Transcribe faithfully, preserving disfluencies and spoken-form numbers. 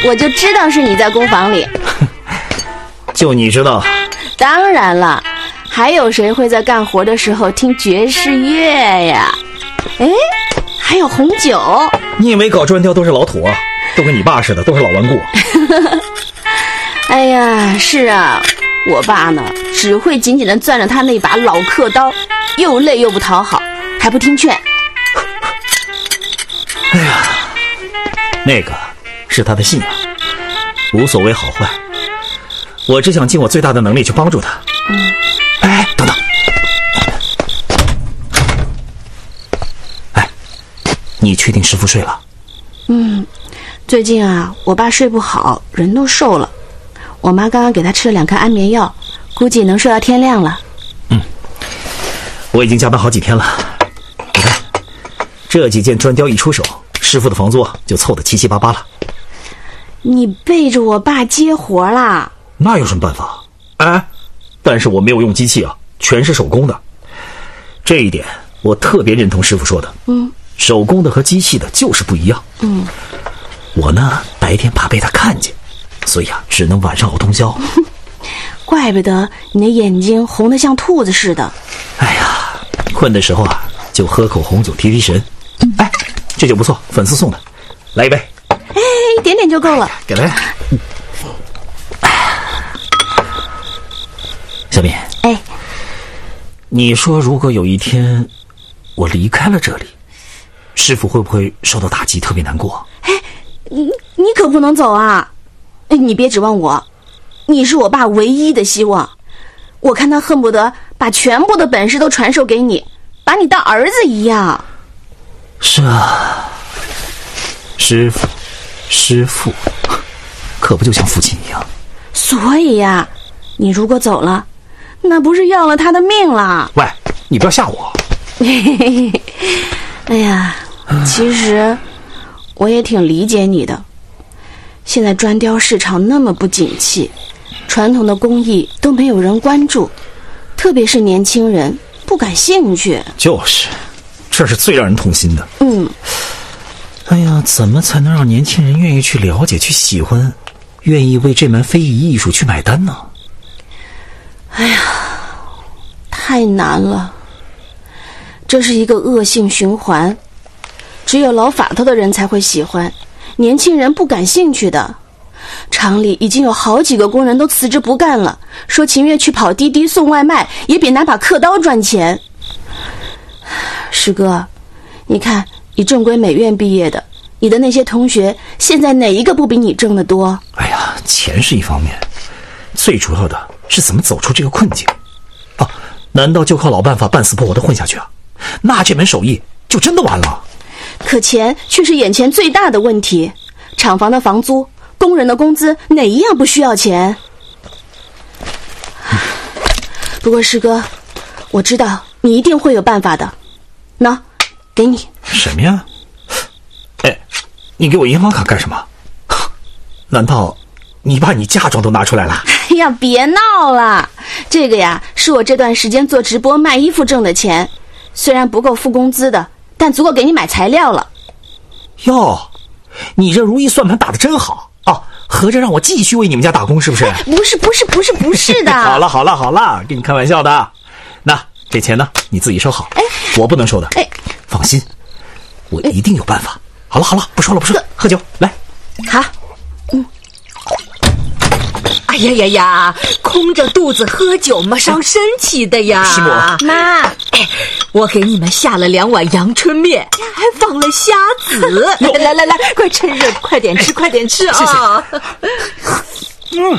我就知道是你在工坊里。 就你知道？ 当然了，还有谁会在干活的时候听爵士乐呀？哎，还有红酒。 你以为搞砖雕都是老土啊？都跟你爸似的，都是老顽固。 哎呀，是啊，我爸呢，只会紧紧地攥着他那把老刻刀，又累又不讨好，还不听劝。 哎呀，那个是他的信仰，无所谓好坏，我只想尽我最大的能力去帮助他。 嗯， 哎，等等，哎，你确定师傅睡了？ 嗯，最近啊，我爸睡不好，人都瘦了。我妈刚刚给他吃了两颗安眠药，估计能睡到天亮了。 嗯，我已经加班好几天了。你看，这几件砖雕一出手，师傅的房租就凑得七七八八了。 你背着我爸接活啦？ 那有什么办法？哎，但是我没有用机器啊，全是手工的。这一点我特别认同师傅说的。 嗯， 手工的和机器的就是不一样。 嗯， 我呢白天怕被他看见，所以啊只能晚上熬通宵。 怪不得你的眼睛红得像兔子似的。 哎呀，困的时候啊就喝口红酒提提神。哎，这酒不错，粉丝送的，来一杯。 哎，一点点就够了。 给来。小敏， 哎， 你说如果有一天我离开了这里，师傅会不会受到打击，特别难过？ 哎，你你可不能走啊！哎，你别指望我，你是我爸唯一的希望。我看他恨不得把全部的本事都传授给你，把你当儿子一样。 是啊，师傅，师傅，可不就像父亲一样？ 所以呀，你如果走了，那不是要了他的命了？ 喂，你不要吓我。 哎呀，其实我也挺理解你的。现在砖雕市场那么不景气，传统的工艺都没有人关注，特别是年轻人不感兴趣。 就是，这是最让人痛心的。 嗯， 哎呀，怎么才能让年轻人愿意去了解、去喜欢，愿意为这门非遗艺术去买单呢？ 哎呀，太难了。这是一个恶性循环，只有老法头的人才会喜欢，年轻人不感兴趣的。厂里已经有好几个工人都辞职不干了，说情愿去跑滴滴送外卖，也比拿把刻刀赚钱。师哥，你看你正规美院毕业的，你的那些同学现在哪一个不比你挣得多？ 哎呀，钱是一方面，最主要的是怎么走出这个困境。啊，难道就靠老办法半死不活的混下去啊？那这门手艺就真的完了。 可钱却是眼前最大的问题，厂房的房租，工人的工资，哪一样不需要钱？不过师哥，我知道你一定会有办法的。喏，给你。 什么呀？哎，你给我银行卡干什么？难道你把你嫁妆都拿出来了？ 哎呀，别闹了，这个呀是我这段时间做直播卖衣服挣的钱，虽然不够付工资的，但足够给你买材料了。 哟，你这如意算盘打得真好啊！合着让我继续为你们家打工是不是？ 不是不是不是不是的。 好了好了好了，跟你开玩笑的。那这钱呢，你自己收好。 哎， 我不能收的。 哎， 放心，我一定有办法。好了好了，不说了不说了，喝酒来。 好。嗯。 哎呀呀呀，空着肚子喝酒嘛，伤身体的呀。 师母， 妈， 哎，我给你们下了两碗阳春面，还放了虾子。来来来来，快趁热，快点吃，快点吃啊！ 谢谢。嗯。